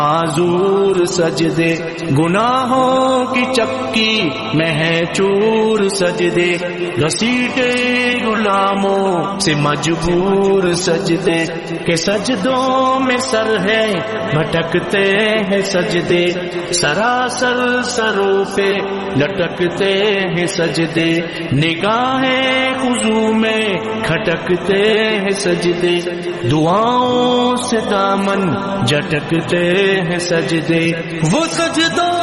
माजूर सजदे, गुनाहों की चक्की में है चूर सजदे, घसीटे गुलामों से मजबूर सजदे, के सजदों में सर है भटकते हैं सजदे, सरासर सरों पे लटकते हैं सजदे, निगाहें खुजू में खटकते हैं सजदे, दुआओं से दामन झटकते हैं सजदे। वो सजदों